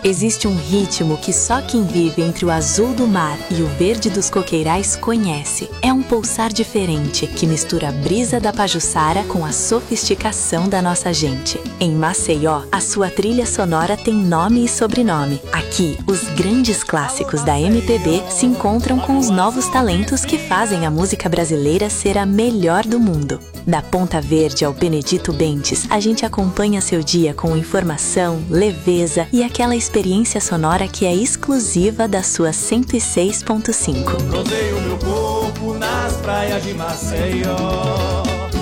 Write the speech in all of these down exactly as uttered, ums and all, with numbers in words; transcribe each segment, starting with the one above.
Existe um ritmo que só quem vive entre o azul do mar e o verde dos coqueirais conhece. É um pulsar diferente que mistura a brisa da Pajuçara com a sofisticação da nossa gente. Em Maceió, a sua trilha sonora tem nome e sobrenome. Aqui, os grandes clássicos da M P B se encontram com os novos talentos que fazem a música brasileira ser a melhor do mundo. Da Ponta Verde ao Benedito Bentes, a gente acompanha seu dia com informação, leveza e aquela experiência sonora que é exclusiva da sua cento e seis ponto cinco. Rodeio meu corpo nas praias de Maceió.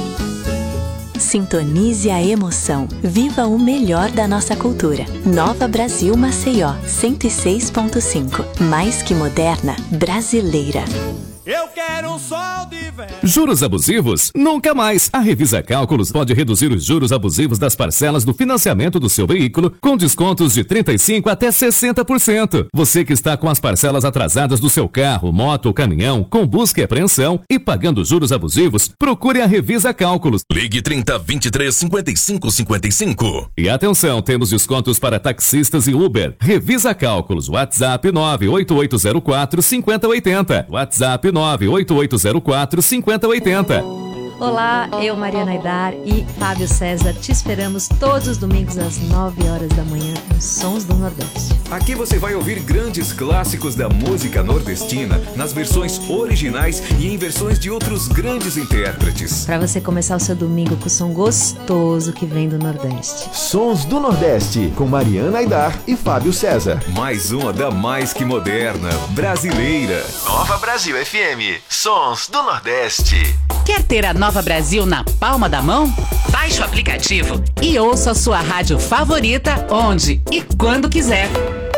Sintonize a emoção. Viva o melhor da nossa cultura. Nova Brasil Maceió, cento e seis ponto cinco. Mais que moderna, brasileira. Eu quero um sol de verão. Juros abusivos? Nunca mais. A Revisa Cálculos pode reduzir os juros abusivos das parcelas do financiamento do seu veículo com descontos de trinta e cinco por cento até sessenta por cento. Você que está com as parcelas atrasadas do seu carro, moto ou caminhão, com busca e apreensão e pagando juros abusivos, procure a Revisa Cálculos. Ligue trinta, vinte e três, cinquenta e cinco, cinquenta e cinco. E atenção, temos descontos para taxistas e Uber. Revisa Cálculos. WhatsApp nove oito oito zero quatro, cinco zero oito zero. WhatsApp nove oito oito zero quatro, cinco zero oito zero. Olá, eu, Mariana Aidar e Fábio César, te esperamos todos os domingos às nove horas da manhã nos Sons do Nordeste. Aqui você vai ouvir grandes clássicos da música nordestina nas versões originais e em versões de outros grandes intérpretes. Para você começar o seu domingo com o som gostoso que vem do Nordeste. Sons do Nordeste, com Mariana Aidar e Fábio César. Mais uma da mais que moderna, brasileira. Nova Brasil F M, Sons do Nordeste. Quer ter a Nova Brasil na palma da mão? Baixe o aplicativo e ouça a sua rádio favorita onde e quando quiser.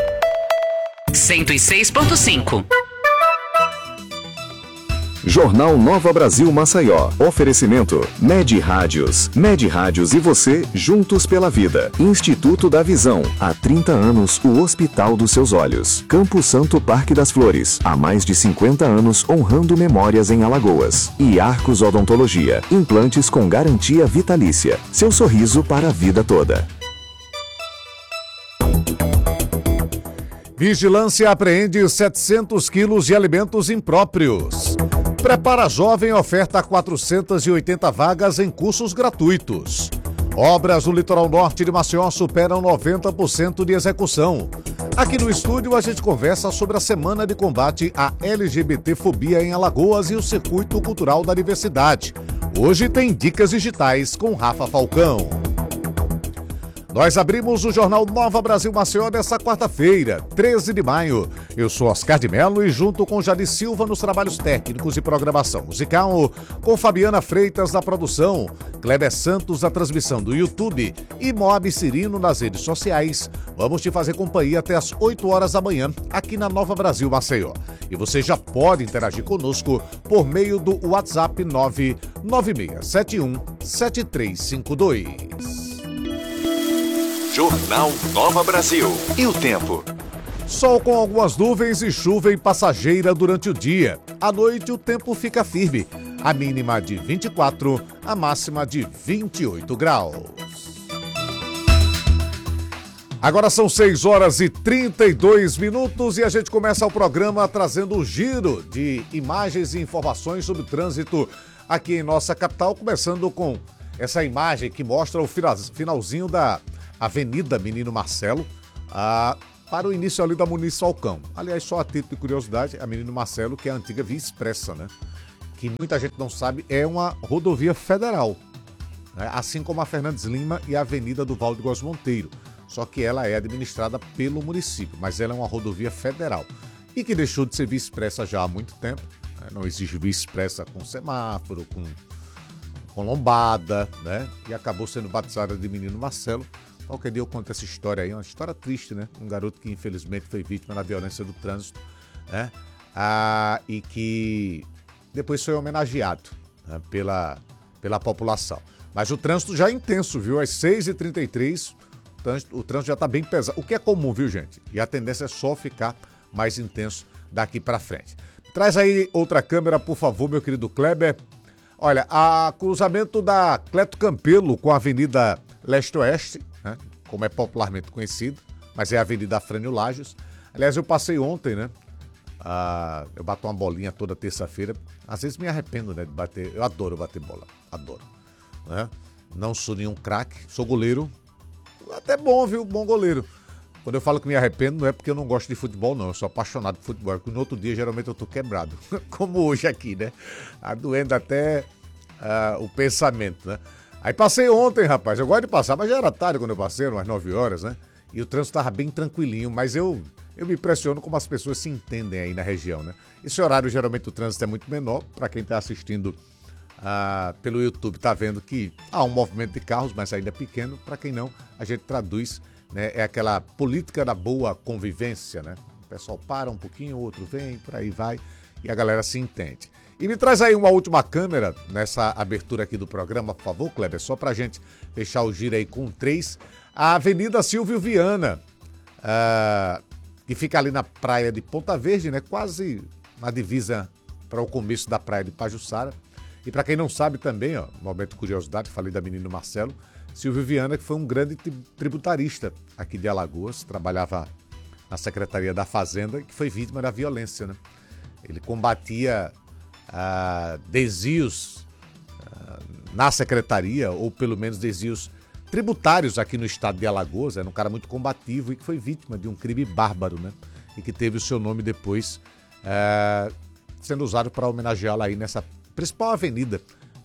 cento e seis ponto cinco. Jornal Nova Brasil Maceió. Oferecimento Med Rádios. Med Rádios e você, juntos pela vida. Instituto da Visão. Há trinta anos, o hospital dos seus olhos. Campo Santo Parque das Flores. Há mais de cinquenta anos, honrando memórias em Alagoas. E Arcos Odontologia. Implantes com garantia vitalícia. Seu sorriso para a vida toda. Vigilância apreende setecentos quilos de alimentos impróprios. Prepara Jovem oferta quatrocentas e oitenta vagas em cursos gratuitos. Obras no litoral norte de Maceió superam noventa por cento de execução. Aqui no estúdio a gente conversa sobre a Semana de Combate à L G B T fobia em Alagoas e o Circuito Cultural da Diversidade. Hoje tem dicas digitais com Rafa Falcão. Nós abrimos o Jornal Nova Brasil Maceió nesta quarta-feira, treze de maio. Eu sou Oscar de Mello e junto com Jadi Silva nos trabalhos técnicos e programação musical, com Fabiana Freitas na produção, Kleber Santos na transmissão do YouTube e Moab Cirino nas redes sociais. Vamos te fazer companhia até as oito horas da manhã aqui na Nova Brasil Maceió. E você já pode interagir conosco por meio do WhatsApp nove nove seis sete um sete três cinco dois. Jornal Nova Brasil. E o tempo? Sol com algumas nuvens e chuva em Passageira durante o dia. À noite o tempo fica firme. A mínima de vinte e quatro, a máxima de vinte e oito graus. Agora são seis horas e trinta e dois minutos e a gente começa o programa trazendo um giro de imagens e informações sobre o trânsito aqui em nossa capital, começando com essa imagem que mostra o finalzinho da Avenida Menino Marcelo, ah, para o início ali da Muniz Falcão. Aliás, só a título de curiosidade, a Menino Marcelo, que é a antiga Via Expressa, né? Que muita gente não sabe, é uma rodovia federal, né? Assim como a Fernandes Lima e a Avenida do Valde Góes Monteiro. Só que ela é administrada pelo município, mas ela é uma rodovia federal. E que deixou de ser Via Expressa já há muito tempo, né? Não existe Via Expressa com semáforo, com, com lombada, né? E acabou sendo batizada de Menino Marcelo. Qualquer dia eu conto essa história aí, uma história triste, né? Um garoto que infelizmente foi vítima da violência do trânsito, né? Ah, e que depois foi homenageado, né? pela, pela população. Mas o trânsito já é intenso, viu? Às seis e trinta e três, o trânsito, o trânsito já está bem pesado, o que é comum, viu, gente? E a tendência é só ficar mais intenso daqui para frente. Traz aí outra câmera, por favor, meu querido Kleber. Olha, a cruzamento da Cleto Campelo com a Avenida Leste-Oeste, né, como é popularmente conhecido, mas é a Avenida Afrânio Lages. Aliás, eu passei ontem, né? Ah, eu bato uma bolinha toda terça-feira. Às vezes me arrependo, né, de bater. Eu adoro bater bola, adoro. Né? Não sou nenhum craque, sou goleiro. Até bom, viu? Bom goleiro. Quando eu falo que me arrependo, não é porque eu não gosto de futebol, não. Eu sou apaixonado por futebol. Porque no outro dia, geralmente, eu tô quebrado. Como hoje aqui, né? Tá doendo até uh, o pensamento, né? Aí passei ontem, rapaz. Eu gosto de passar, mas já era tarde quando eu passei, umas nove horas, né? E o trânsito tava bem tranquilinho. Mas eu, eu me impressiono como as pessoas se entendem aí na região, né? Esse horário, geralmente, o trânsito é muito menor. Para quem tá assistindo uh, pelo YouTube, tá vendo que há um movimento de carros, mas ainda é pequeno. Para quem não, a gente traduz... Né? É aquela política da boa convivência, né? O pessoal para um pouquinho, o outro vem, por aí vai, e a galera se entende. E me traz aí uma última câmera nessa abertura aqui do programa, por favor, Kleber, só pra gente fechar o giro aí com três. A Avenida Silvio Viana, uh, que fica ali na praia de Ponta Verde, né? Quase na divisa para o começo da praia de Pajuçara. E para quem não sabe também, ó, momento de curiosidade, falei da menina Marcelo, Silvio Viana, que foi um grande tributarista aqui de Alagoas, trabalhava na Secretaria da Fazenda, que foi vítima da violência, né? Ele combatia ah, desvios ah, na Secretaria, ou pelo menos desvios tributários aqui no estado de Alagoas, era um cara muito combativo e que foi vítima de um crime bárbaro, né? E que teve o seu nome depois ah, sendo usado para homenageá-lo aí nessa principal avenida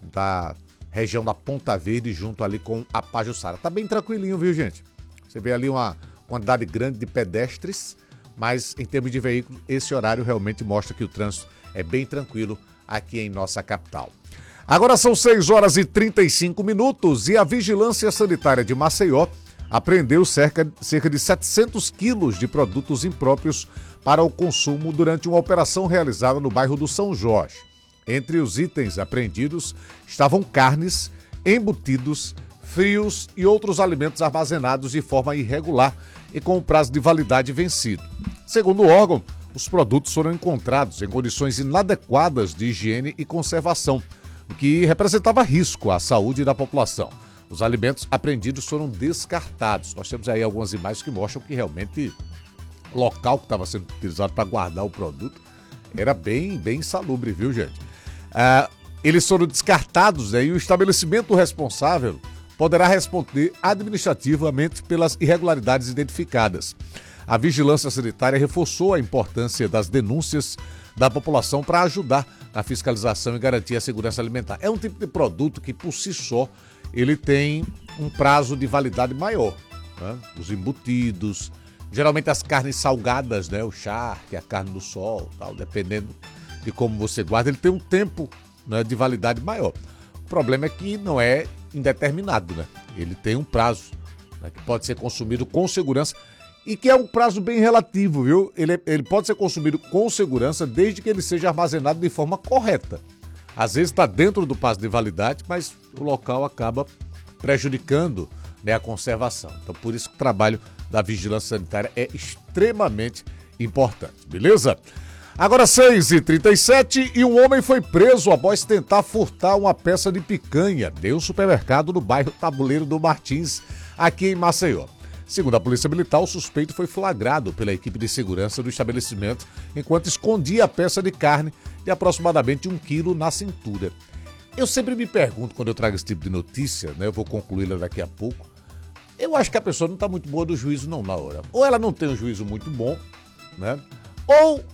da região da Ponta Verde, junto ali com a Pajuçara. Tá bem tranquilinho, viu, gente? Você vê ali uma quantidade grande de pedestres, mas em termos de veículos, esse horário realmente mostra que o trânsito é bem tranquilo aqui em nossa capital. Agora são seis horas e trinta e cinco minutos e a Vigilância Sanitária de Maceió apreendeu cerca, cerca de setecentos quilos de produtos impróprios para o consumo durante uma operação realizada no bairro do São Jorge. Entre os itens apreendidos estavam carnes, embutidos, frios e outros alimentos armazenados de forma irregular e com o prazo de validade vencido. Segundo o órgão, os produtos foram encontrados em condições inadequadas de higiene e conservação, o que representava risco à saúde da população. Os alimentos apreendidos foram descartados. Nós temos aí algumas imagens que mostram que realmente o local que estava sendo utilizado para guardar o produto era bem, bem insalubre, viu, gente? Ah, eles foram descartados, né, e o estabelecimento responsável poderá responder administrativamente pelas irregularidades identificadas. A Vigilância Sanitária reforçou a importância das denúncias da população para ajudar na fiscalização e garantir a segurança alimentar. É um tipo de produto que, por si só, ele tem um prazo de validade maior, né? Os embutidos, geralmente as carnes salgadas, né? O charque, a carne do sol, tal, dependendo de como você guarda, ele tem um tempo, né, de validade maior. O problema é que não é indeterminado, né? Ele tem um prazo, né, que pode ser consumido com segurança e que é um prazo bem relativo, viu? Ele, ele pode ser consumido com segurança desde que ele seja armazenado de forma correta. Às vezes está dentro do prazo de validade, mas o local acaba prejudicando, né, a conservação. Então, por isso que o trabalho da Vigilância Sanitária é extremamente importante, beleza? Agora seis e trinta e sete e um homem foi preso após tentar furtar uma peça de picanha de um supermercado no bairro Tabuleiro do Martins, aqui em Maceió. Segundo a Polícia Militar, o suspeito foi flagrado pela equipe de segurança do estabelecimento enquanto escondia a peça de carne de aproximadamente um quilo na cintura. Eu sempre me pergunto, quando eu trago esse tipo de notícia, né, eu vou concluí-la daqui a pouco, eu acho que a pessoa não está muito boa do juízo não na hora. Ou ela não tem um juízo muito bom, né? Ou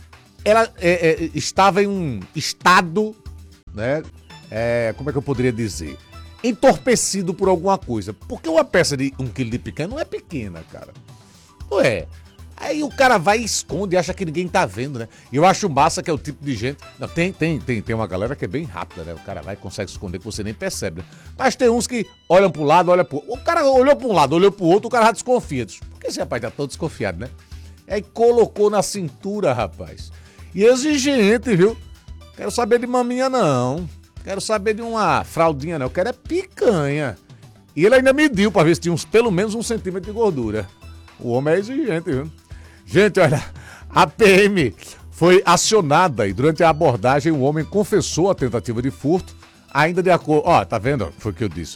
ela é, é, estava em um estado, né? É, como é que eu poderia dizer? Entorpecido por alguma coisa. Porque uma peça de um quilo de picanha não é pequena, cara. Não é. Aí o cara vai e esconde e acha que ninguém tá vendo, né? E eu acho massa que é o tipo de gente... Não, tem, tem, tem, tem uma galera que é bem rápida, né? O cara vai e consegue esconder que você nem percebe, né? Mas tem uns que olham pro lado, olham pro... O cara olhou pra um lado, olhou pro outro, o cara já desconfia. Por que esse rapaz tá tão desconfiado, né? Aí colocou na cintura, rapaz. E exigente, viu? Quero saber de maminha, não. Quero saber de uma fraldinha, não. Eu quero é picanha. E ele ainda mediu pra ver se tinha uns, pelo menos um centímetro de gordura. O homem é exigente, viu? Gente, olha, a P M foi acionada e durante a abordagem o homem confessou a tentativa de furto, ainda de acordo... Ó, tá vendo? Foi o que eu disse, ó.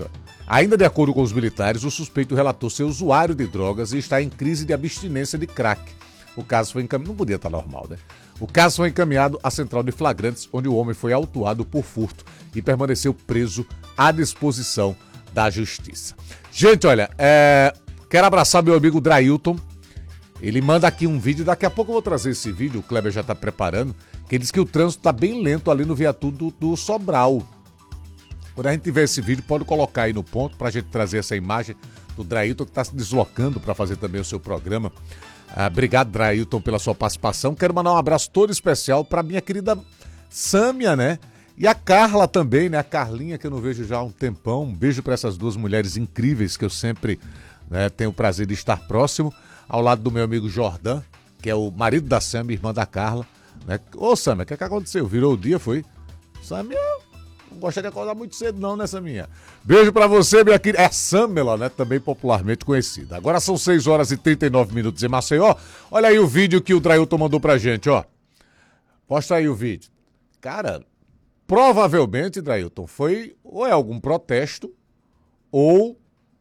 Ainda de acordo com os militares, o suspeito relatou ser usuário de drogas e está em crise de abstinência de crack. O caso foi encaminhado... Não podia estar normal, né? O caso foi encaminhado à central de flagrantes, onde o homem foi autuado por furto e permaneceu preso à disposição da justiça. Gente, olha, é... quero abraçar meu amigo Drailton. Ele manda aqui um vídeo, daqui a pouco eu vou trazer esse vídeo, o Kleber já está preparando, que ele diz que o trânsito está bem lento ali no viaduto do, do Sobral. Quando a gente tiver esse vídeo, pode colocar aí no ponto para a gente trazer essa imagem do Drailton, que está se deslocando para fazer também o seu programa. Ah, obrigado, Drailton, pela sua participação. Quero mandar um abraço todo especial para minha querida Sâmia, né? E a Carla também, né? A Carlinha, que eu não vejo já há um tempão. Um beijo para essas duas mulheres incríveis que eu sempre, né, tenho o prazer de estar próximo. Ao lado do meu amigo Jordan, que é o marido da Sâmia, irmã da Carla. Né? Ô, Sâmia, o que, é que aconteceu? Virou o dia, foi? Sâmia, não gosta de acordar muito cedo não, né, Sâmia? Beijo pra você, minha querida. É Sâmela, né? Também popularmente conhecida. Agora são seis horas e trinta e nove minutos em Maceió. Olha aí o vídeo que o Drailton mandou pra gente, ó. Mostra aí o vídeo. Cara, provavelmente, Drailton, foi ou é algum protesto ou...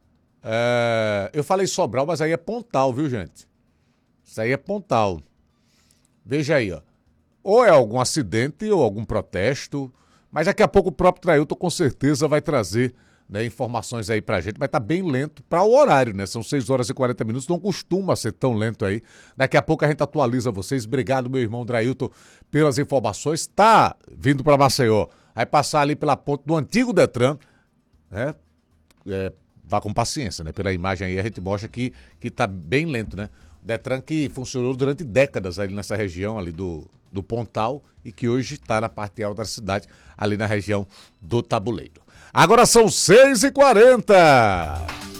É, eu falei Sobral, mas aí é Pontal, viu, gente? Isso aí é Pontal. Veja aí, ó. Ou é algum acidente ou algum protesto, mas daqui a pouco o próprio Drailton com certeza vai trazer, né, informações aí pra gente, mas tá bem lento para o horário, né? São seis horas e quarenta minutos, não costuma ser tão lento aí. Daqui a pouco a gente atualiza vocês. Obrigado, meu irmão Drailton, pelas informações. Tá vindo para Maceió. Vai passar ali pela ponte do antigo Detran, né? É, vá com paciência, né? Pela imagem aí a gente mostra que, que tá bem lento, né? O Detran que funcionou durante décadas ali nessa região ali do, do Pontal e que hoje está na parte alta da cidade, ali na região do Tabuleiro. Agora são seis e quarenta.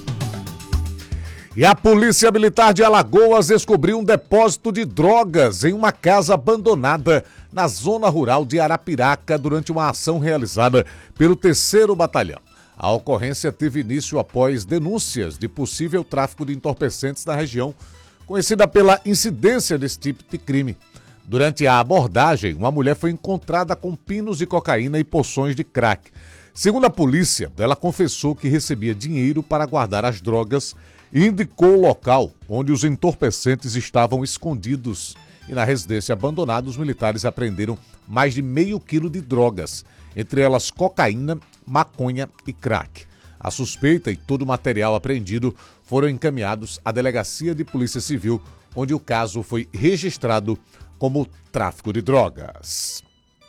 E a Polícia Militar de Alagoas descobriu um depósito de drogas em uma casa abandonada na zona rural de Arapiraca durante uma ação realizada pelo terceiro Batalhão. A ocorrência teve início após denúncias de possível tráfico de entorpecentes na região, conhecida pela incidência desse tipo de crime. Durante a abordagem, uma mulher foi encontrada com pinos de cocaína e poções de crack. Segundo a polícia, ela confessou que recebia dinheiro para guardar as drogas e indicou o local onde os entorpecentes estavam escondidos. E na residência abandonada, os militares apreenderam mais de meio quilo de drogas, entre elas cocaína, maconha e crack. A suspeita e todo o material apreendido foram encaminhados à Delegacia de Polícia Civil, onde o caso foi registrado como tráfico de drogas.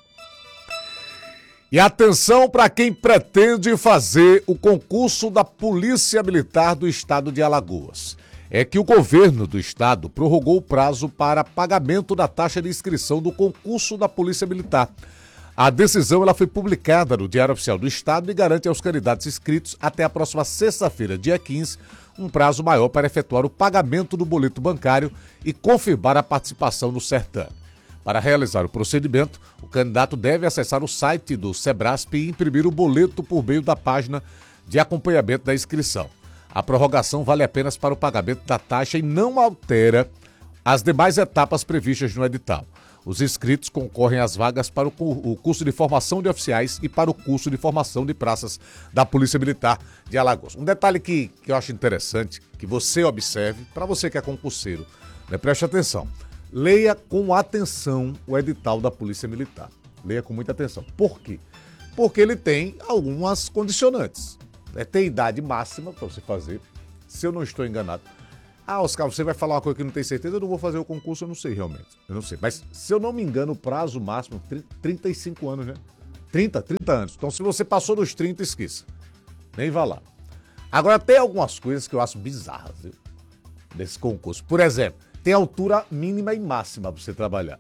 E atenção para quem pretende fazer o concurso da Polícia Militar do Estado de Alagoas. É que o governo do estado prorrogou o prazo para pagamento da taxa de inscrição do concurso da Polícia Militar. A decisão ela foi publicada no Diário Oficial do Estado e garante aos candidatos inscritos até a próxima sexta-feira, dia quinze, um prazo maior para efetuar o pagamento do boleto bancário e confirmar a participação no certame. Para realizar o procedimento, o candidato deve acessar o site do Sebrasp e imprimir o boleto por meio da página de acompanhamento da inscrição. A prorrogação vale apenas para o pagamento da taxa e não altera as demais etapas previstas no edital. Os inscritos concorrem às vagas para o curso de formação de oficiais e para o curso de formação de praças da Polícia Militar de Alagoas. Um detalhe que, que eu acho interessante, que você observe, para você que é concurseiro, né, preste atenção. Leia com atenção o edital da Polícia Militar. Leia com muita atenção. Por quê? Porque ele tem algumas condicionantes. Né? Tem idade máxima para você fazer, se eu não estou enganado. Ah, Oscar, você vai falar uma coisa que não tem certeza, eu não vou fazer o concurso, eu não sei realmente. Eu não sei. Mas, se eu não me engano, o prazo máximo, trinta e cinco anos, né? trinta, trinta anos. Então, se você passou dos trinta, esqueça. Nem vá lá. Agora, tem algumas coisas que eu acho bizarras, viu? Desse concurso. Por exemplo, tem altura mínima e máxima para você trabalhar.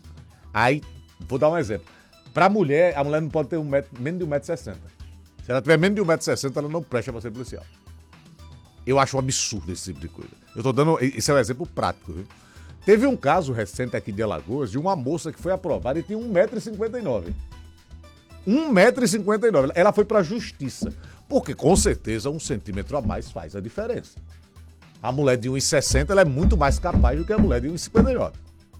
Aí, vou dar um exemplo. Para mulher, a mulher não pode ter um metro, menos de um metro e sessenta. Se ela tiver menos de um metro e sessenta, ela não presta para ser policial. Eu acho um absurdo esse tipo de coisa. Eu tô dando... Esse é um exemplo prático, viu? Teve um caso recente aqui de Alagoas de uma moça que foi aprovada e tinha um metro e cinquenta e nove. um metro e cinquenta e nove. Ela foi pra justiça. Porque, com certeza, um centímetro a mais faz a diferença. A mulher de um metro e sessenta, ela é muito mais capaz do que a mulher de um metro e cinquenta e nove.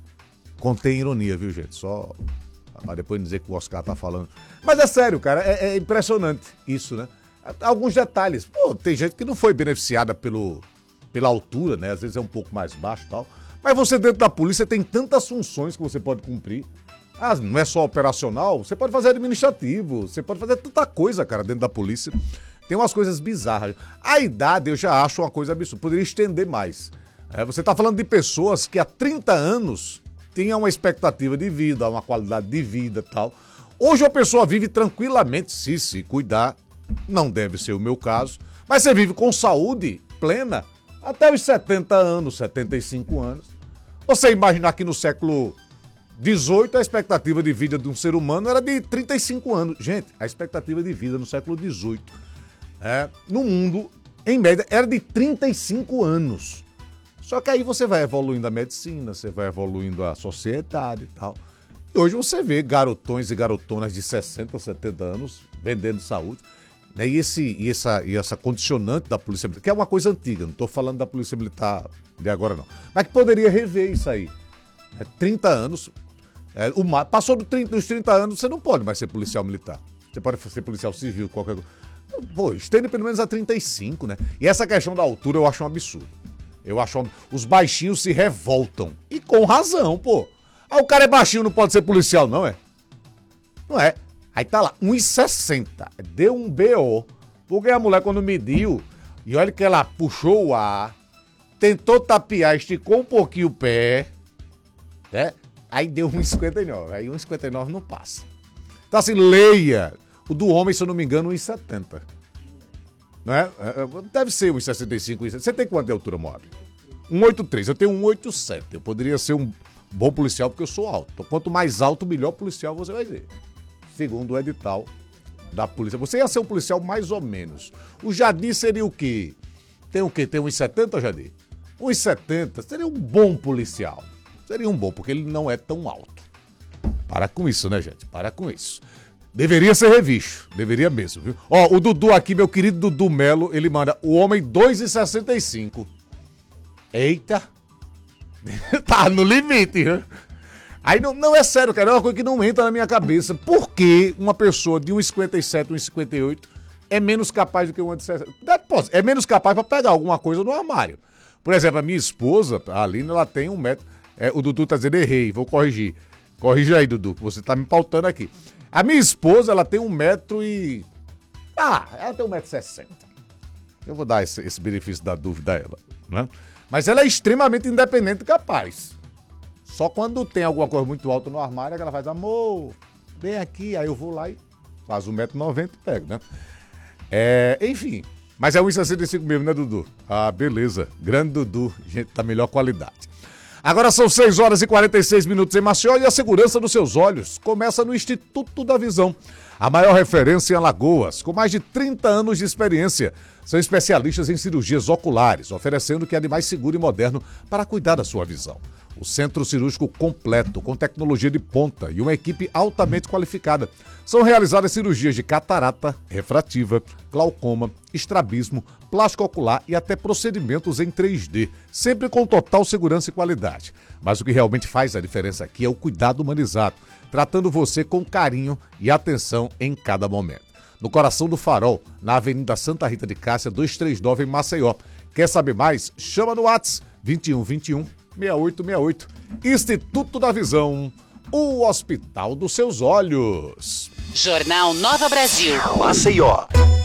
Contém ironia, viu, gente? Só para depois dizer que o Oscar tá falando. Mas é sério, cara. É, é impressionante isso, né? alguns detalhes. Pô, tem gente que não foi beneficiada pelo, pela altura, né? Às vezes é um pouco mais baixo e tal. Mas você dentro da polícia tem tantas funções que você pode cumprir. Ah, não é só operacional, você pode fazer administrativo, você pode fazer tanta coisa, cara, dentro da polícia. Tem umas coisas bizarras. A idade eu já acho uma coisa absurda, poderia estender mais. É, você está falando de pessoas que há trinta anos tinham uma expectativa de vida, uma qualidade de vida e tal. Hoje a pessoa vive tranquilamente, se se cuidar, não deve ser o meu caso, mas você vive com saúde plena até os setenta anos, setenta e cinco anos. Você imaginar que no século dezoito a expectativa de vida de um ser humano era de trinta e cinco anos. Gente, a expectativa de vida no século dezoito, é, no mundo, em média, era de trinta e cinco anos. Só que aí você vai evoluindo a medicina, você vai evoluindo a sociedade e tal. E hoje você vê garotões e garotonas de sessenta, setenta anos vendendo saúde. Né? E, esse, e, essa, e essa condicionante da Polícia Militar, que é uma coisa antiga, não estou falando da Polícia Militar de agora não, mas que poderia rever isso aí. É, trinta anos, é, o, passou dos trinta, dos trinta anos, você não pode mais ser policial militar. Você pode ser policial civil, qualquer coisa. Pô, estende pelo menos a trinta e cinco, né? E essa questão da altura eu acho um absurdo. Eu acho um... Os baixinhos se revoltam. E com razão, pô. Ah, o cara é baixinho, não pode ser policial, não é? Não é. Aí tá lá, um e sessenta. Deu um B O. Porque a mulher, quando mediu, e olha que ela puxou o ar, tentou tapear, esticou um pouquinho o pé, né? Aí deu um e cinquenta e nove. Aí um e cinquenta e nove não passa. Então assim, leia. O do homem, se eu não me engano, um e setenta. Não é? Deve ser um e sessenta e cinco. Você tem quanto de altura, Moab? um e oitenta e três. Eu tenho um e oitenta e sete. Eu poderia ser um bom policial porque eu sou alto. Quanto mais alto, melhor policial você vai ser. Segundo o edital da polícia. Você ia ser um policial mais ou menos. O Jadir seria o quê? Tem o quê? Tem um e setenta, Jadir? um e setenta. Seria um bom policial. Seria um bom, porque ele não é tão alto. Para com isso, né, gente? Para com isso. Deveria ser revisto. Deveria mesmo, viu? Ó, o Dudu aqui, meu querido Dudu Melo, ele manda o homem dois e sessenta e cinco. Eita. Tá no limite, viu? Aí não, não é sério, cara. É uma coisa que não entra na minha cabeça. Por que uma pessoa de um e cinquenta e sete, um e cinquenta e oito é menos capaz do que uma de sessenta? É menos capaz pra pegar alguma coisa no armário. Por exemplo, a minha esposa, a Aline, ela tem um metro... É, o Dudu tá dizendo, errei, vou corrigir. Corrija aí, Dudu, que você tá me pautando aqui. A minha esposa, ela tem um metro e... Ah, ela tem um metro e sessenta. Eu vou dar esse, esse benefício da dúvida a ela, né? Mas ela é extremamente independente e capaz. Só quando tem alguma coisa muito alta no armário, é que ela faz, amor, vem aqui. Aí eu vou lá e faz um metro e noventa e pego, né? É, enfim, mas é um e sessenta e cinco mesmo, né, Dudu? Ah, beleza. Grande Dudu, gente da melhor qualidade. Agora são seis horas e quarenta e seis minutos em Maceió e a segurança dos seus olhos começa no Instituto da Visão. A maior referência em Alagoas, com mais de trinta anos de experiência. São especialistas em cirurgias oculares, oferecendo o que há de mais seguro e moderno para cuidar da sua visão. O centro cirúrgico completo, com tecnologia de ponta e uma equipe altamente qualificada. São realizadas cirurgias de catarata, refrativa, glaucoma, estrabismo, plástico ocular e até procedimentos em três D, sempre com total segurança e qualidade. Mas o que realmente faz a diferença aqui é o cuidado humanizado, tratando você com carinho e atenção em cada momento. No coração do Farol, na Avenida Santa Rita de Cássia, duzentos e trinta e nove, em Maceió. Quer saber mais? Chama no WhatsApp vinte e um, vinte e um, seis oito seis oito. Instituto da Visão, o hospital dos seus olhos. Jornal Nova Brasil. Maceió.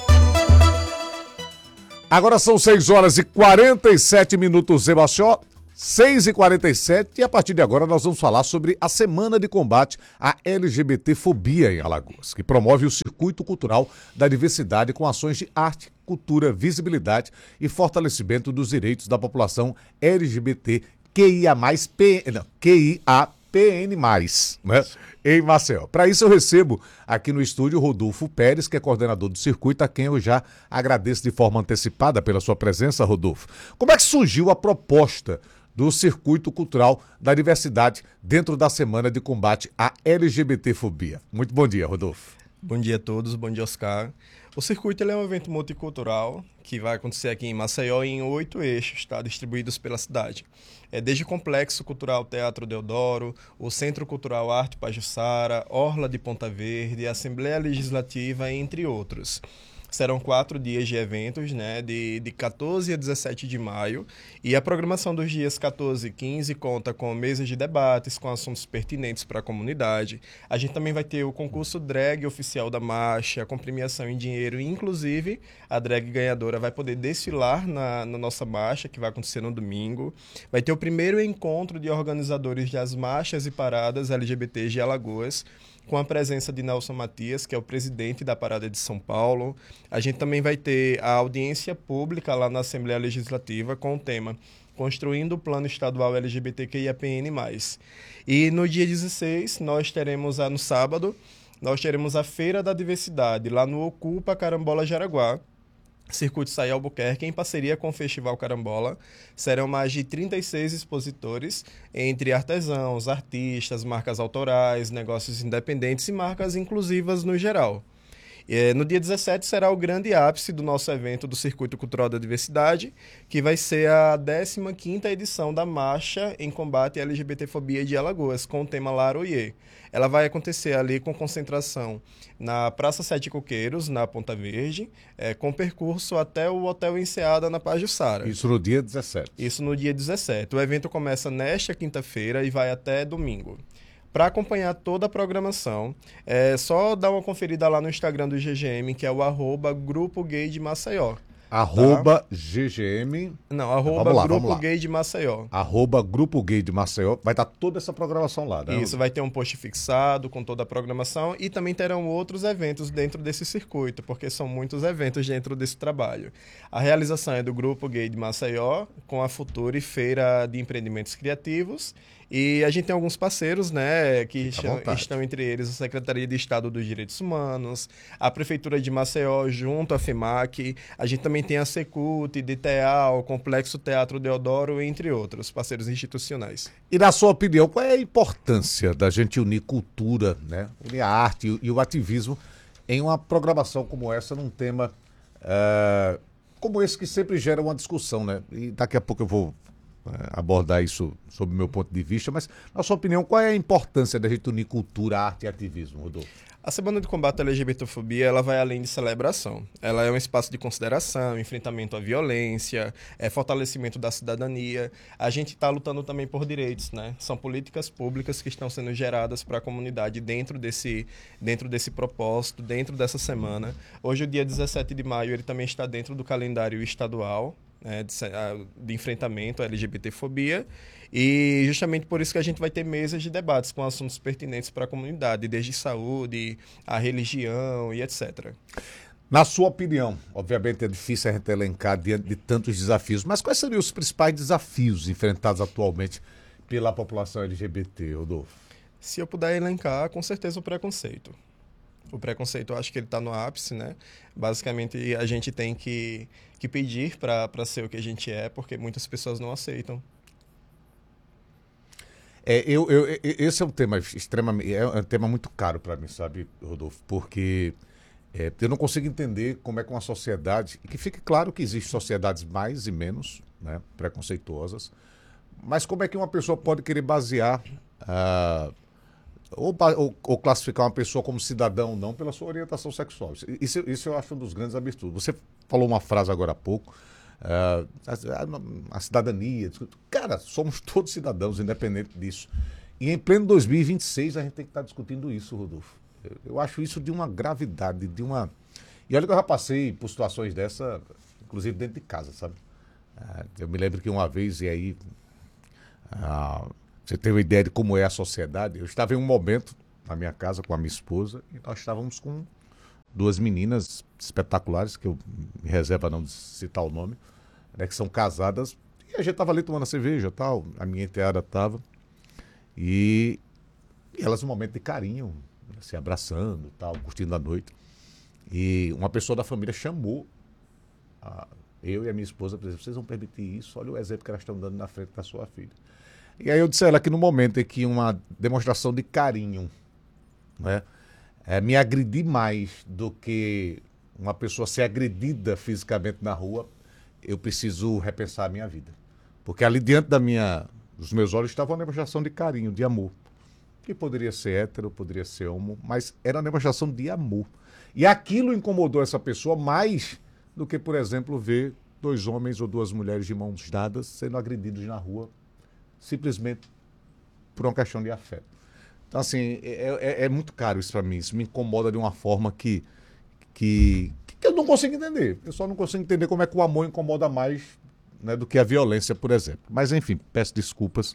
Agora são seis horas e quarenta e sete minutos em Maceió. seis e quarenta e sete e a partir de agora nós vamos falar sobre a Semana de Combate à L G B T fobia em Alagoas, que promove o circuito cultural da diversidade com ações de arte, cultura, visibilidade e fortalecimento dos direitos da população L G B T Q I A mais, P, não, Q I A P N mais, né? Em Maceió. Para isso eu recebo aqui no estúdio Rodolfo Pérez, que é coordenador do circuito, a quem eu já agradeço de forma antecipada pela sua presença, Rodolfo. Como é que surgiu a proposta do Circuito Cultural da Diversidade dentro da Semana de Combate à L G B T fobia? Muito bom dia, Rodolfo. Bom dia a todos, bom dia, Oscar. O circuito ele é um evento multicultural que vai acontecer aqui em Maceió em oito eixos, tá, distribuídos pela cidade. É desde o Complexo Cultural Teatro Deodoro, o Centro Cultural Arte Pajuçara, Orla de Ponta Verde, a Assembleia Legislativa, entre outros. Serão quatro dias de eventos, né, de, de quatorze a dezessete de maio. E a programação dos dias quatorze e quinze conta com mesas de debates, com assuntos pertinentes para a comunidade. A gente também vai ter o concurso drag oficial da marcha, com premiação em dinheiro. Inclusive, a drag ganhadora vai poder desfilar na, na nossa marcha, que vai acontecer no domingo. Vai ter o primeiro encontro de organizadores das marchas e paradas L G B T de Alagoas, com a presença de Nelson Matias, que é o presidente da Parada de São Paulo. A gente também vai ter a audiência pública lá na Assembleia Legislativa com o tema Construindo o Plano Estadual L G B T Q I A P N mais. E no dia dezesseis, nós teremos, no sábado, nós teremos a Feira da Diversidade, lá no Ocupa Carambola Jaraguá, Circuito Saí Albuquerque, em parceria com o Festival Carambola. Serão mais de trinta e seis expositores, entre artesãos, artistas, marcas autorais, negócios independentes e marcas inclusivas no geral. E, no dia dezessete será o grande ápice do nosso evento do Circuito Cultural da Diversidade, que vai ser a décima quinta edição da Marcha em Combate à LGBTfobia de Alagoas, com o tema Laroie. Ela vai acontecer ali com concentração na Praça Sete Coqueiros, na Ponta Verde, é, com percurso até o Hotel Enseada, na Pajuçara. Isso no dia dezessete. Isso no dia dezessete. O evento começa nesta quinta-feira e vai até domingo. Para acompanhar toda a programação, é só dar uma conferida lá no Instagram do G G M, que é o arroba Grupo Gay de Maceió. Arroba tá? G G M. Não, arroba lá, Grupo Gay de Maceió. Arroba Grupo Gay de Maceió. Vai estar toda essa programação lá, né? Isso, vai ter um post fixado com toda a programação e também terão outros eventos dentro desse circuito, porque são muitos eventos dentro desse trabalho. A realização é do Grupo Gay de Maceió, com a Future Feira de Empreendimentos Criativos. E a gente tem alguns parceiros, né, que estão, estão entre eles a Secretaria de Estado dos Direitos Humanos, a Prefeitura de Maceió, junto à FEMAC, a gente também tem a Secult, D T A, o Complexo Teatro Deodoro, entre outros parceiros institucionais. E na sua opinião, qual é a importância da gente unir cultura, né, unir a arte e, e o ativismo em uma programação como essa, num tema uh, como esse que sempre gera uma discussão, né? E daqui a pouco eu vou abordar isso sob o meu ponto de vista, mas, na sua opinião, qual é a importância da gente unir cultura, arte e ativismo, Rodolfo? A Semana de Combate à LGBTfobia, ela vai além de celebração. Ela é um espaço de consideração, enfrentamento à violência, é fortalecimento da cidadania. A gente está lutando também por direitos, né? São políticas públicas que estão sendo geradas para a comunidade dentro desse, dentro desse propósito, dentro dessa semana. Hoje, o dia dezessete de maio, ele também está dentro do calendário estadual, né, de, de enfrentamento à LGBTfobia, e justamente por isso que a gente vai ter mesas de debates com assuntos pertinentes para a comunidade, desde saúde, a religião e etcétera. Na sua opinião, obviamente é difícil a gente elencar diante de tantos desafios, mas quais seriam os principais desafios enfrentados atualmente pela população L G B T, Rodolfo? Se eu puder elencar, com certeza o preconceito. O preconceito, eu acho que ele está no ápice, né? Basicamente, a gente tem que, que pedir para ser o que a gente é, porque muitas pessoas não aceitam. É, eu, eu, esse é um tema extremamente, é um tema muito caro para mim, sabe, Rodolfo? Porque é, eu não consigo entender como é que uma sociedade, e que fique claro que existem sociedades mais e menos, né, preconceituosas, mas como é que uma pessoa pode querer basear uh, Ou, ou, ou classificar uma pessoa como cidadão ou não pela sua orientação sexual. Isso, isso eu acho um dos grandes absurdos. Você falou uma frase agora há pouco, uh, a, a cidadania. Cara, somos todos cidadãos, independente disso. E em pleno dois mil e vinte e seis a gente tem que estar discutindo isso, Rodolfo. Eu, eu acho isso de uma gravidade, de uma... E olha que eu já passei por situações dessa, inclusive dentro de casa, sabe? Uh, eu me lembro que uma vez, e aí... Uh, Você tem uma ideia de como é a sociedade? Eu estava em um momento na minha casa com a minha esposa e nós estávamos com duas meninas espetaculares, que eu me reservo a não citar o nome, né, que são casadas, e a gente estava ali tomando a cerveja e tal, a minha enteada estava, e, e elas num momento de carinho, se abraçando e tal, curtindo a noite. E uma pessoa da família chamou a, eu e a minha esposa para dizer: vocês vão permitir isso? Olha o exemplo que elas estão dando na frente da sua filha. E aí eu disse a ela que no momento em que uma demonstração de carinho, né, é, me agredir mais do que uma pessoa ser agredida fisicamente na rua, eu preciso repensar a minha vida. Porque ali diante da minha, dos meus olhos estava uma demonstração de carinho, de amor. que poderia ser hétero, poderia ser homo, mas era uma demonstração de amor. E aquilo incomodou essa pessoa mais do que, por exemplo, ver dois homens ou duas mulheres de mãos dadas sendo agredidos na rua, simplesmente por uma questão de afeto. Então, assim, é, é, é muito caro isso para mim. Isso me incomoda de uma forma que, que, que eu não consigo entender. Eu só não consigo entender como é que o amor incomoda mais, né, do que a violência, por exemplo. Mas, enfim, peço desculpas,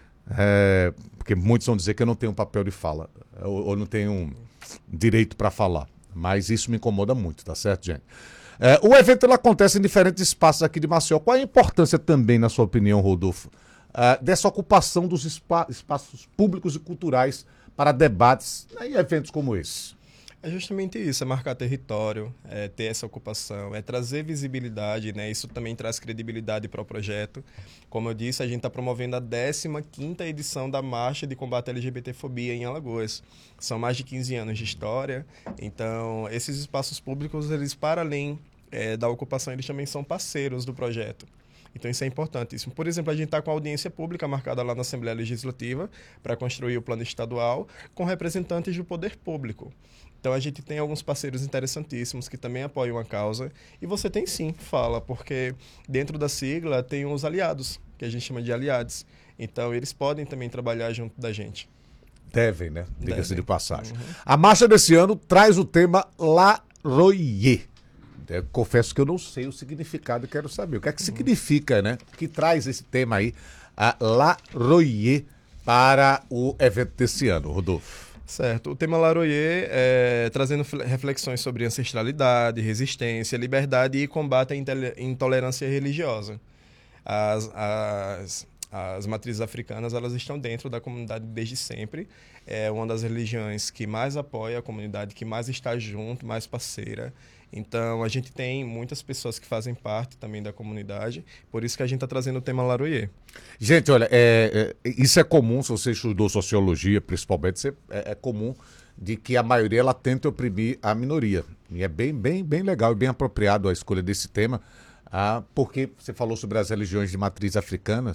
é, porque muitos vão dizer que eu não tenho papel de fala, ou, ou não tenho direito para falar. Mas isso me incomoda muito, tá certo, gente? É, o evento ele acontece em diferentes espaços aqui de Maceió. Qual é a importância também, na sua opinião, Rodolfo, uh, dessa ocupação dos espa- espaços públicos e culturais para debates, né, e eventos como esse? É justamente isso, é marcar território, é ter essa ocupação, é trazer visibilidade, né? Isso também traz credibilidade para o projeto. Como eu disse, a gente está promovendo a décima quinta edição da Marcha de Combate à LGBTfobia em Alagoas. São mais de quinze anos de história, então esses espaços públicos, eles para além é, da ocupação, eles também são parceiros do projeto. Então isso é importantíssimo. Por exemplo, a gente está com a audiência pública marcada lá na Assembleia Legislativa para construir o plano estadual com representantes do poder público. Então a gente tem alguns parceiros interessantíssimos que também apoiam a causa. E você tem sim, fala, porque dentro da sigla tem os aliados, que a gente chama de aliados. Então eles podem também trabalhar junto da gente. Devem, né? Diga-se de passagem. Uhum. A marcha desse ano traz o tema La Royer. Eu confesso que eu não sei o significado e quero saber. O que é que significa, né? O que traz esse tema aí, a La Royer, para o evento desse ano, Rodolfo? Certo. O tema La Royer é trazendo reflexões sobre ancestralidade, resistência, liberdade e combate à intolerância religiosa. As, as, as matrizes africanas, elas estão dentro da comunidade desde sempre. É uma das religiões que mais apoia a comunidade, que mais está junto, mais parceira. Então, a gente tem muitas pessoas que fazem parte também da comunidade, por isso que a gente está trazendo o tema La Royer. Gente, olha, é, é, isso é comum, se você estudou sociologia, principalmente, é, é comum de que a maioria ela tenta oprimir a minoria. E é bem, bem, bem legal e bem apropriado a escolha desse tema, ah, porque você falou sobre as religiões de matriz africana.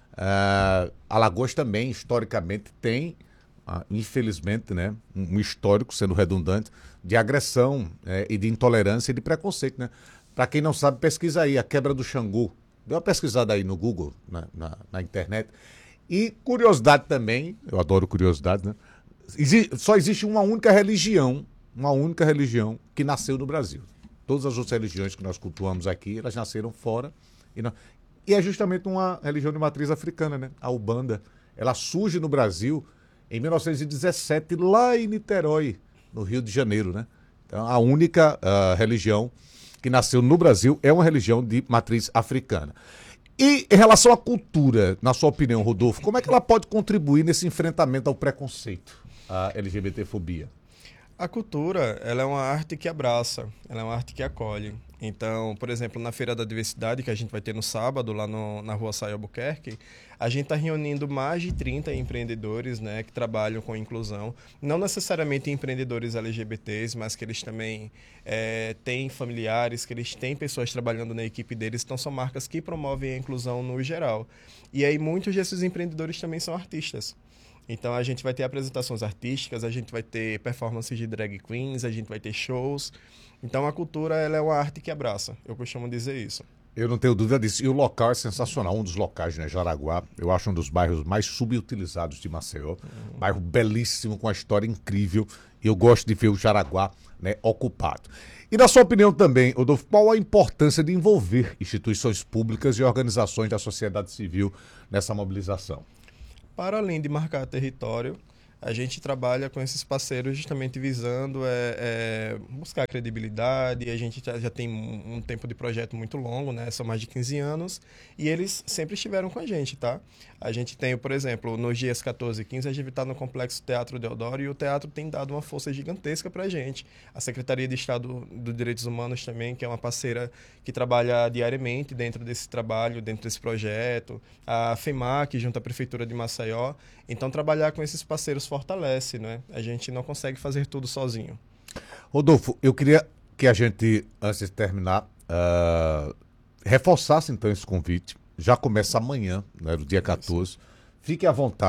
Ah, Alagoas também, historicamente, tem, ah, infelizmente, né, um histórico, sendo redundante, de agressão é, e de intolerância e de preconceito, né? Para quem não sabe, pesquisa aí, a quebra do Xangu. Dê uma pesquisada aí no Google, na, na, na internet. E curiosidade também, eu adoro curiosidade, né? Exi- só existe uma única religião, uma única religião que nasceu no Brasil. Todas as outras religiões que nós cultuamos aqui, elas nasceram fora. E, não... e é justamente uma religião de matriz africana, né? A Ubanda. Ela surge no Brasil em mil novecentos e dezessete, lá em Niterói, no Rio de Janeiro, né? Então, a única uh, religião que nasceu no Brasil é uma religião de matriz africana. E em relação à cultura, na sua opinião, Rodolfo, como é que ela pode contribuir nesse enfrentamento ao preconceito, à LGBTfobia? A cultura, ela é uma arte que abraça, ela é uma arte que acolhe. Então, por exemplo, na Feira da Diversidade, que a gente vai ter no sábado, lá no, na Rua Saio Albuquerque, a gente está reunindo mais de trinta empreendedores, né, que trabalham com inclusão. Não necessariamente empreendedores L G B Ts, mas que eles também é, têm familiares, que eles têm pessoas trabalhando na equipe deles. Então, são marcas que promovem a inclusão no geral. E aí, muitos desses empreendedores também são artistas. Então, a gente vai ter apresentações artísticas, a gente vai ter performances de drag queens, a gente vai ter shows. Então, a cultura ela é uma arte que abraça. Eu costumo dizer isso. Eu não tenho dúvida disso. E o local é sensacional. Um dos locais, né? Jaraguá, eu acho um dos bairros mais subutilizados de Maceió. Uhum. Bairro belíssimo, com uma história incrível. E eu gosto de ver o Jaraguá, né, ocupado. E na sua opinião também, Rodolfo, qual a importância de envolver instituições públicas e organizações da sociedade civil nessa mobilização? Para além de marcar território, a gente trabalha com esses parceiros justamente visando é, é, buscar credibilidade. A gente já, já tem um, um tempo de projeto muito longo, né? São mais de quinze anos, e eles sempre estiveram com a gente, tá? A gente tem, por exemplo, nos dias quatorze e quinze, a gente está no Complexo Teatro Deodoro, e o teatro tem dado uma força gigantesca para a gente. A Secretaria de Estado dos Direitos Humanos também, que é uma parceira que trabalha diariamente dentro desse trabalho, dentro desse projeto. A FEMAC, junto à Prefeitura de Maceió. Então, trabalhar com esses parceiros fortalece, né? A gente não consegue fazer tudo sozinho. Rodolfo, eu queria que a gente, antes de terminar, uh, reforçasse então esse convite. Já começa amanhã, né, no dia quatorze. Fique à vontade,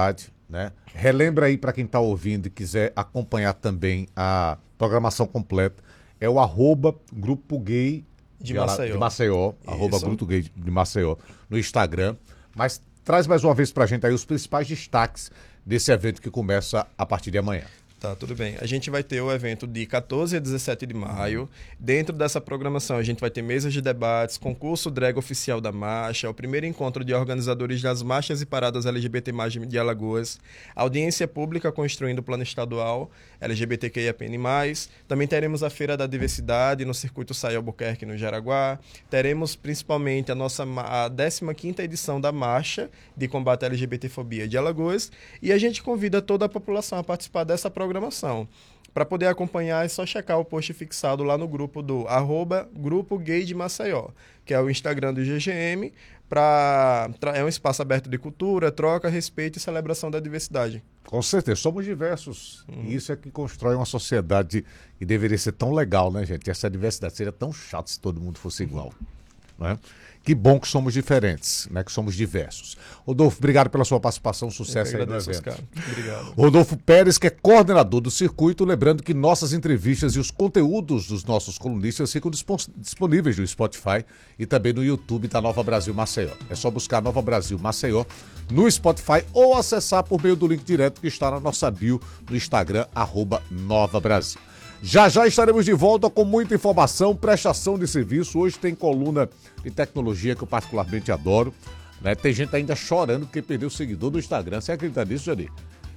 né? Relembra aí para quem está ouvindo e quiser acompanhar também a programação completa, é o arroba Grupo Gay de Maceió, de Maceió arroba Grupo Gay de Maceió no Instagram. Mas traz mais uma vez para a gente aí os principais destaques desse evento que começa a partir de amanhã. Tá, tudo bem. A gente vai ter o evento de quatorze a dezessete de maio. Dentro dessa programação, a gente vai ter mesas de debates, concurso drag oficial da marcha, o primeiro encontro de organizadores das marchas e paradas L G B T mais, de Alagoas, audiência pública construindo o plano estadual L G B T Q I A P N mais. Também teremos a Feira da Diversidade no Circuito Saia Albuquerque, no Jaraguá. Teremos principalmente a nossa a décima quinta edição da Marcha de Combate à LGBTfobia de Alagoas. E a gente convida toda a população a participar dessa programação. programação. Para poder acompanhar é só checar o post fixado lá no grupo do arroba Grupo Gay de Maceió, que é o Instagram do G G M, pra, é um espaço aberto de cultura, troca, respeito e celebração da diversidade. Com certeza, somos diversos. Uhum. E isso é que constrói uma sociedade que deveria ser tão legal, né, gente? Essa diversidade seria tão chato se todo mundo fosse igual. Uhum. Né? Que bom que somos diferentes, né? Que somos diversos. Rodolfo, obrigado pela sua participação, sucesso aí no evento. Oscar. Obrigado. Rodolfo Pérez, que é coordenador do circuito, lembrando que nossas entrevistas e os conteúdos dos nossos colunistas ficam disponíveis no Spotify e também no YouTube da Nova Brasil Maceió. É só buscar Nova Brasil Maceió no Spotify ou acessar por meio do link direto que está na nossa bio no Instagram, arroba Nova Brasil. Já já estaremos de volta com muita informação, prestação de serviço. Hoje tem coluna de tecnologia que eu particularmente adoro, né? Tem gente ainda chorando porque perdeu o seguidor do Instagram. Você acredita nisso, Jani?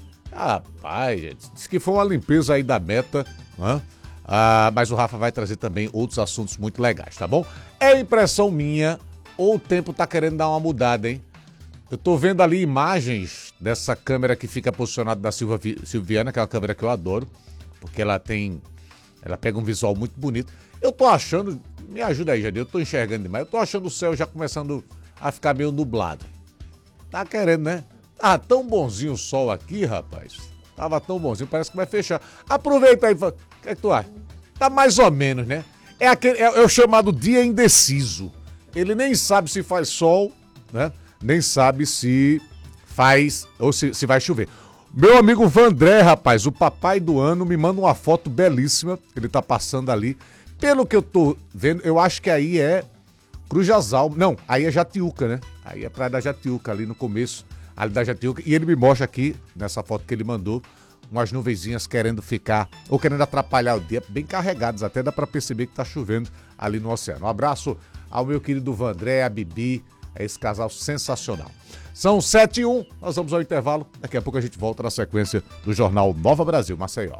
Rapaz, gente, disse que foi uma limpeza aí da meta, né? Ah, mas o Rafa vai trazer também outros assuntos muito legais, tá bom? É impressão minha ou o tempo tá querendo dar uma mudada, hein? Eu tô vendo ali imagens dessa câmera que fica posicionada da Silva Silviana, que é uma câmera que eu adoro, porque ela tem, ela pega um visual muito bonito. Eu tô achando, me ajuda aí, Janir, eu tô enxergando demais, eu tô achando o céu já começando a ficar meio nublado. Tá querendo, né? Ah, tão bonzinho o sol aqui, rapaz. Tava tão bonzinho, parece que vai fechar. Aproveita aí, o que é que tu acha? Tá mais ou menos, né? É, aquele, é, é o chamado dia indeciso. Ele nem sabe se faz sol, né? Nem sabe se faz, ou se, se vai chover. Meu amigo Vandré, rapaz, o papai do ano, me manda uma foto belíssima, ele tá passando ali. Pelo que eu tô vendo, eu acho que aí é Crujasal. Não, aí é Jatiuca, né? Aí é Praia da Jatiuca, ali no começo, ali da Jatiuca. E ele me mostra aqui, nessa foto que ele mandou, umas nuvenzinhas querendo ficar, ou querendo atrapalhar o dia, bem carregadas. Até dá pra perceber que tá chovendo ali no oceano. Um abraço ao meu querido Vandré, a Bibi, é esse casal sensacional. São sete e um, nós vamos ao intervalo. Daqui a pouco a gente volta na sequência do Jornal Nova Brasil Maceió.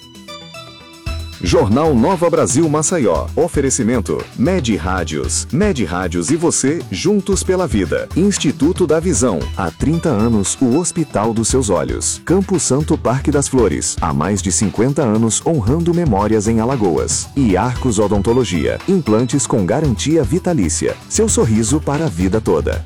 Jornal Nova Brasil Maceió. Oferecimento Med Rádios. Med Rádios e você, juntos pela vida. Instituto da Visão. Há trinta anos, o Hospital dos Seus Olhos. Campo Santo Parque das Flores. Há mais de cinquenta anos, honrando memórias em Alagoas. E Arcos Odontologia. Implantes com garantia vitalícia. Seu sorriso para a vida toda.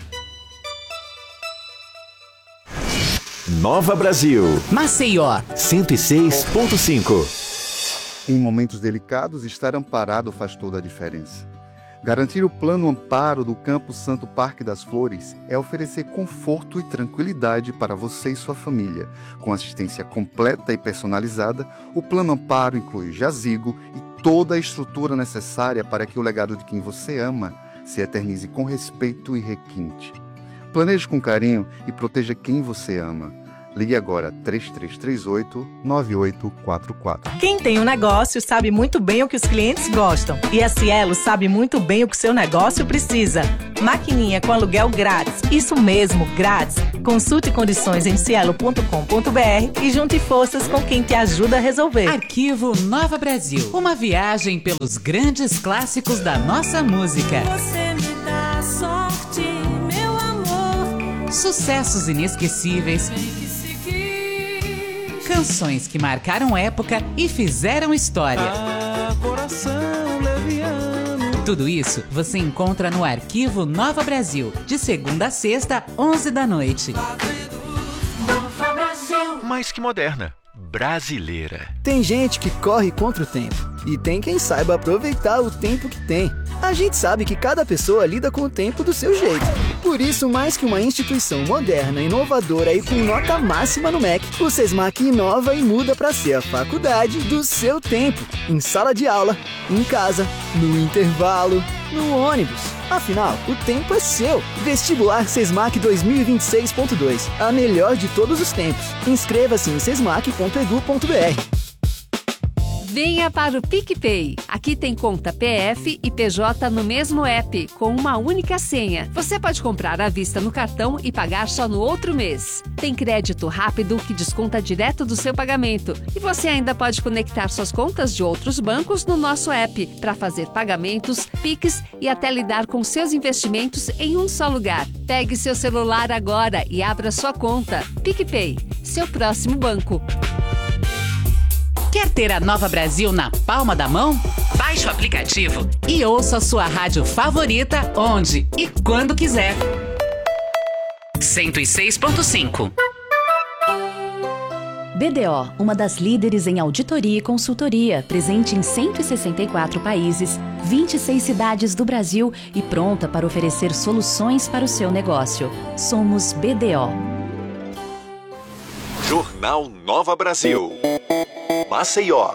Nova Brasil. Maceió. cento e seis ponto cinco. Em momentos delicados, estar amparado faz toda a diferença. Garantir o plano amparo do Campo Santo Parque das Flores é oferecer conforto e tranquilidade para você e sua família. Com assistência completa e personalizada, o plano amparo inclui jazigo e toda a estrutura necessária para que o legado de quem você ama se eternize com respeito e requinte. Planeje com carinho e proteja quem você ama. Ligue agora três três três oito, nove oito quatro quatro. Quem tem um negócio sabe muito bem o que os clientes gostam. E a Cielo sabe muito bem o que seu negócio precisa. Maquininha com aluguel grátis. Isso mesmo, grátis. Consulte condições em cielo ponto com ponto br e junte forças com quem te ajuda a resolver. Arquivo Nova Brasil. Uma viagem pelos grandes clássicos da nossa música. Você me dá sorte, meu amor. Sucessos inesquecíveis. Canções que marcaram época e fizeram história. Ah, coração leviano. Tudo isso você encontra no Arquivo Nova Brasil, de segunda a sexta, onze da noite. Nova Brasil. Mais que moderna, brasileira. Tem gente que corre contra o tempo e tem quem saiba aproveitar o tempo que tem. A gente sabe que cada pessoa lida com o tempo do seu jeito. Por isso, mais que uma instituição moderna, inovadora e com nota máxima no M E C, o SESMAC inova e muda para ser a faculdade do seu tempo. Em sala de aula, em casa, no intervalo, no ônibus. Afinal, o tempo é seu. Vestibular SESMAC dois mil e vinte e seis ponto dois. A melhor de todos os tempos. Inscreva-se em sesmac ponto edu ponto br. Venha para o PicPay. Aqui tem conta P F e P J no mesmo app, com uma única senha. Você pode comprar à vista no cartão e pagar só no outro mês. Tem crédito rápido que desconta direto do seu pagamento. E você ainda pode conectar suas contas de outros bancos no nosso app para fazer pagamentos, Pix e até lidar com seus investimentos em um só lugar. Pegue seu celular agora e abra sua conta. PicPay, seu próximo banco. Quer ter a Nova Brasil na palma da mão? Baixe o aplicativo e ouça a sua rádio favorita onde e quando quiser. cento e seis ponto cinco. B D O, uma das líderes em auditoria e consultoria, presente em cento e sessenta e quatro países, vinte e seis cidades do Brasil e pronta para oferecer soluções para o seu negócio. Somos B D O. Jornal Nova Brasil. Maceió.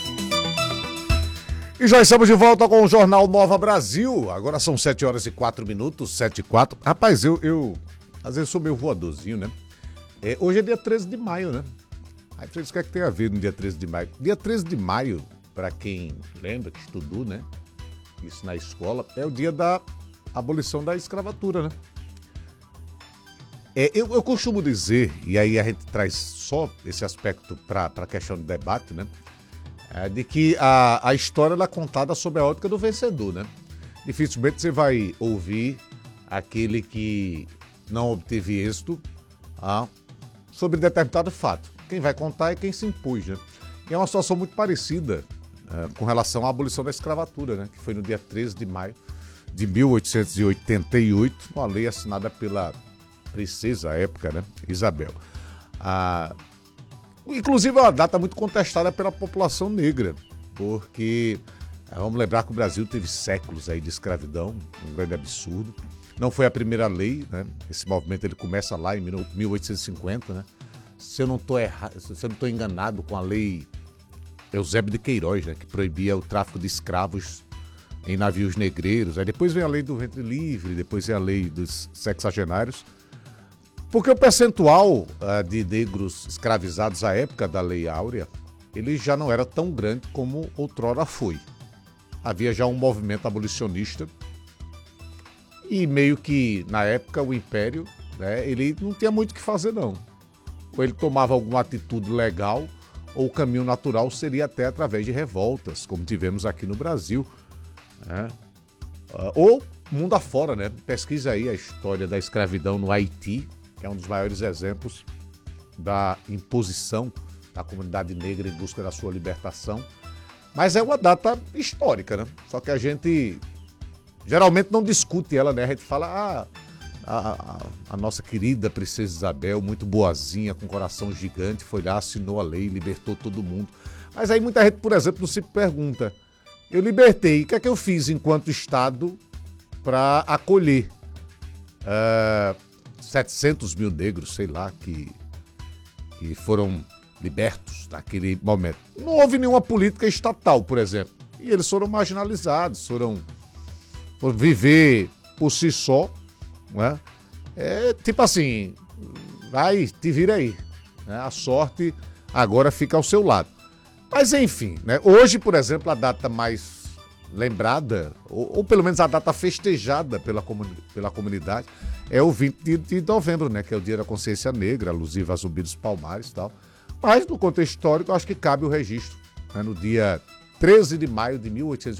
E já estamos de volta com o Jornal Nova Brasil. Agora são sete horas e quatro minutos, sete e quatro. Rapaz, eu, eu às vezes sou meio voadorzinho, né? É, hoje é dia treze de maio, né? Aí você diz o que é que tem a ver no dia treze de maio? Dia treze de maio, para quem lembra, que estudou, né? Isso na escola, é o dia da abolição da escravatura, né? É, eu, eu costumo dizer, e aí a gente traz só esse aspecto para a questão do debate, né? É, de que a, a história ela é contada sob a ótica do vencedor, né? Dificilmente você vai ouvir aquele que não obteve êxito ah, sobre determinado fato. Quem vai contar é quem se impôs, né? E é uma situação muito parecida ah, com relação à abolição da escravatura, né? Que foi no dia treze de maio de mil oitocentos e oitenta e oito, uma lei assinada pela princesa à época, né? Isabel. Ah, inclusive é uma data muito contestada pela população negra, porque ah, vamos lembrar que o Brasil teve séculos aí de escravidão, um grande absurdo. Não foi a primeira lei, né? Esse movimento ele começa lá em mil oitocentos e cinquenta, né? Se eu não estou errado, se eu não estou enganado com a lei Eusébio de Queiroz, né? Que proibia o tráfico de escravos em navios negreiros. Aí depois vem a lei do ventre livre, depois vem a lei dos sexagenários. Porque o percentual uh, de negros escravizados à época da Lei Áurea, ele já não era tão grande como outrora foi. Havia já um movimento abolicionista e meio que, na época, o Império, né, ele não tinha muito o que fazer, não. Ou ele tomava alguma atitude legal, ou o caminho natural seria até através de revoltas, como tivemos aqui no Brasil, né? Uh, ou mundo afora, né? Pesquisa aí a história da escravidão no Haiti, que é um dos maiores exemplos da imposição da comunidade negra em busca da sua libertação. Mas é uma data histórica, né? Só que a gente geralmente não discute ela, né? A gente fala, ah, a, a, a nossa querida princesa Isabel, muito boazinha, com coração gigante, foi lá, assinou a lei, libertou todo mundo. Mas aí muita gente, por exemplo, não se pergunta, eu libertei, o que é que eu fiz enquanto Estado para acolher Uh, setecentos mil negros, sei lá, que, que foram libertos naquele momento. Não houve nenhuma política estatal, por exemplo. E eles foram marginalizados, foram, foram viver por si só, não é? É tipo assim, vai, te vira aí. Né? A sorte agora fica ao seu lado. Mas enfim, né? Hoje, por exemplo, a data mais lembrada, ou, ou pelo menos a data festejada pela, comuni- pela comunidade, é o vinte de novembro, né? Que é o Dia da Consciência Negra, alusivo a Zumbi dos Palmares e tal. Mas, no contexto histórico, eu acho que cabe o registro, né? No dia treze de maio de mil oitocentos